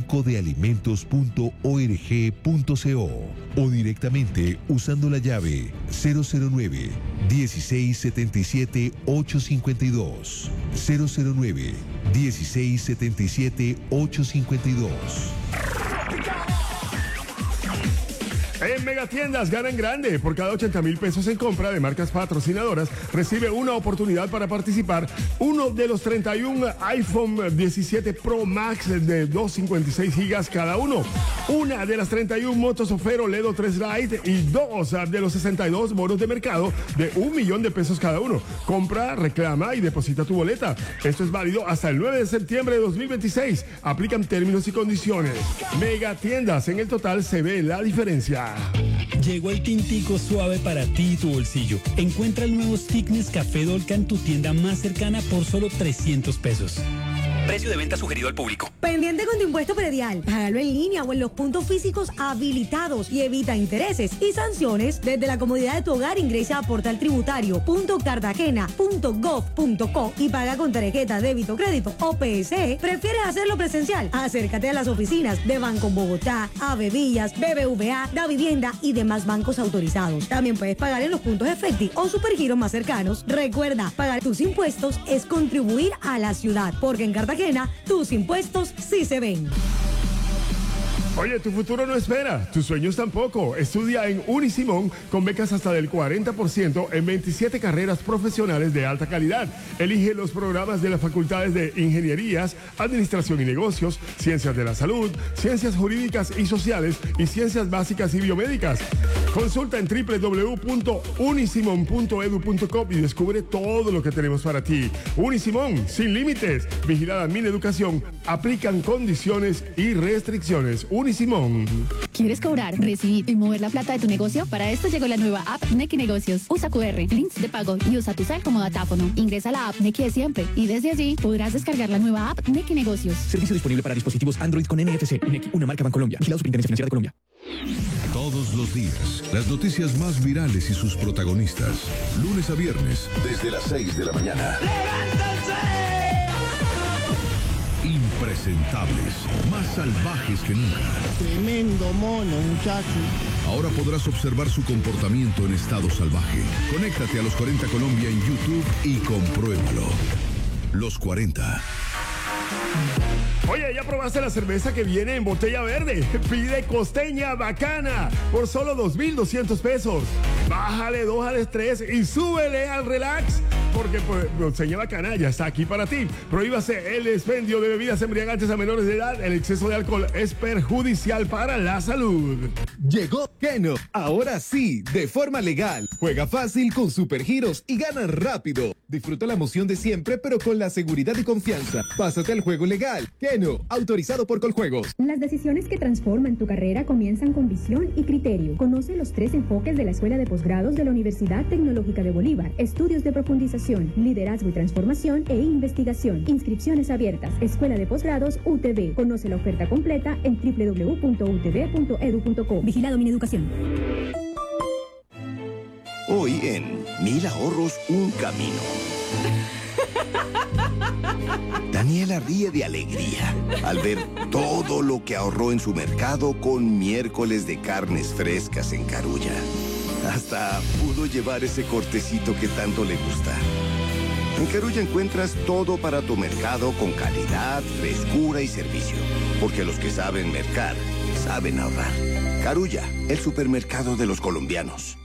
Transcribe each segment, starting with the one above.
bancodealimentos.org.co o directamente usando la llave 009 1677 852 009 1677 852. En Megatiendas ganan grande. Por cada 80,000 pesos en compra de marcas patrocinadoras, recibe una oportunidad para participar uno de los 31 iPhone 17 Pro Max de 256 gigas cada uno, una de las 31 motos Ofero Ledo 3 Lite y dos de los 62 bonos de mercado de $1,000,000 cada uno. Compra, reclama y deposita tu boleta. Esto es válido hasta el 9 de septiembre de 2026. Aplican términos y condiciones. Megatiendas, en el total se ve la diferencia. Llegó el tintico suave para ti y tu bolsillo. Encuentra el nuevo Stick Nescafé Dolca en tu tienda más cercana por solo 300 pesos. Precio de venta sugerido al público. Pendiente con tu impuesto predial. Págalo en línea o en los puntos físicos habilitados y evita intereses y sanciones desde la comodidad de tu hogar. Ingresa a portaltributario.cartagena.gov.co y paga con tarjeta, débito, crédito o PSE. ¿Prefieres hacerlo presencial? Acércate a las oficinas de Banco Bogotá, Avevillas, BBVA, Da Vivienda y demás bancos autorizados. También puedes pagar en los puntos Efecti o Supergiros más cercanos. Recuerda, pagar tus impuestos es contribuir a la ciudad, porque en Cartagena tus impuestos sí se ven. Oye, tu futuro no espera, tus sueños tampoco. Estudia en Unisimón con becas hasta del 40% en 27 carreras profesionales de alta calidad. Elige los programas de las facultades de Ingenierías, Administración y Negocios, Ciencias de la Salud, Ciencias Jurídicas y Sociales y Ciencias Básicas y Biomédicas. Consulta en www.unisimon.edu.co y descubre todo lo que tenemos para ti. Unisimón, sin límites. Vigilada Mineducación. Aplican condiciones y restricciones. Unisimón. ¿Quieres cobrar, recibir y mover la plata de tu negocio? Para esto llegó la nueva app Nequi Negocios. Usa QR, links de pago y usa tu cel como datáfono. Ingresa a la app Nequi de siempre y desde allí podrás descargar la nueva app Nequi Negocios. Servicio disponible para dispositivos Android con NFC. Nequi, una marca Bancolombia. Vigilado Superintendencia Financiera de Colombia. Todos los días, las noticias más virales y sus protagonistas. Lunes a viernes, desde las 6 de la mañana. Impresentables, más salvajes que nunca. Tremendo mono, muchacho. Ahora podrás observar su comportamiento en estado salvaje. Conéctate a Los 40 Colombia en YouTube y compruébalo. Los 40. Oye, ¿ya probaste la cerveza que viene en botella verde? Pide Costeña Bacana por solo 2,200 pesos. Bájale 2 al estrés y súbele al relax, porque Costeña Bacana ya está aquí para ti. Prohíbase el expendio de bebidas embriagantes a menores de edad. El exceso de alcohol es perjudicial para la salud. Llegó Keno, ahora sí, de forma legal. Juega fácil con supergiros y gana rápido. Disfruta la emoción de siempre, pero con la seguridad y confianza. Pásate al juego legal. Keno, autorizado por Coljuegos. Las decisiones que transforman tu carrera comienzan con visión y criterio. Conoce los 3 enfoques de la Escuela de Posgrados de la Universidad Tecnológica de Bolívar. Estudios de profundización, liderazgo y transformación e investigación. Inscripciones abiertas. Escuela de Posgrados UTB. Conoce la oferta completa en www.utb.edu.co. Vigilado Mineducación. Hoy en 1000 ahorros, un camino. Daniela ríe de alegría al ver todo lo que ahorró en su mercado con miércoles de carnes frescas en Carulla. Hasta pudo llevar ese cortecito que tanto le gusta. En Carulla encuentras todo para tu mercado con calidad, frescura y servicio. Porque los que saben mercar, saben ahorrar. Carulla, el supermercado de los colombianos.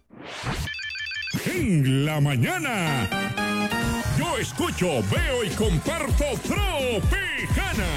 En la mañana, yo escucho, veo y comparto Tropicana.